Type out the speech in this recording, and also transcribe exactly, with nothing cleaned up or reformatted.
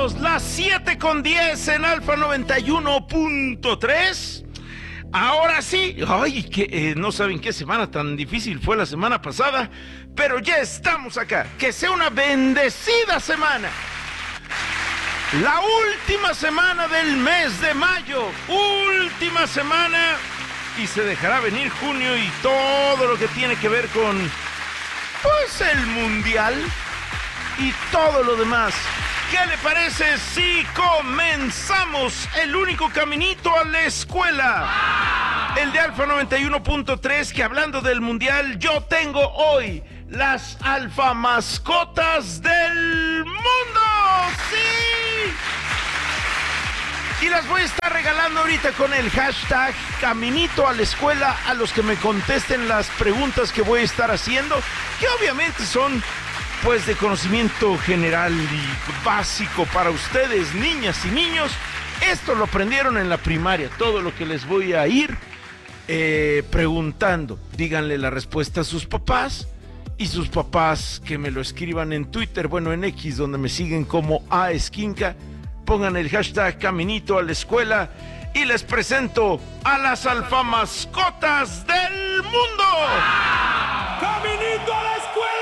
amigos, las siete con diez en Alfa noventa y uno punto tres. Ahora sí, ay, que eh, no saben qué semana tan difícil fue la semana pasada, pero ya estamos acá. Que sea una bendecida semana. La última semana del mes de mayo, última semana, y se dejará venir junio y todo lo que tiene que ver con, pues, el mundial y todo lo demás. ¿Qué le parece si comenzamos el único caminito a la escuela? El de Alfa noventa y uno punto tres, que hablando del mundial, yo tengo hoy las alfa mascotas del mundo. ¡Sí! Y las voy a estar regalando ahorita con el hashtag Caminito a la Escuela a los que me contesten las preguntas que voy a estar haciendo, que obviamente son, pues, de conocimiento general y básico para ustedes, niñas y niños. Esto lo aprendieron en la primaria, todo lo que les voy a ir eh, preguntando. Díganle la respuesta a sus papás, y sus papás que me lo escriban en Twitter, bueno, en X, donde me siguen como A Esquinca. Pongan el hashtag Caminito a la Escuela y les presento a las alfamascotas del mundo. ¡Caminito a la Escuela!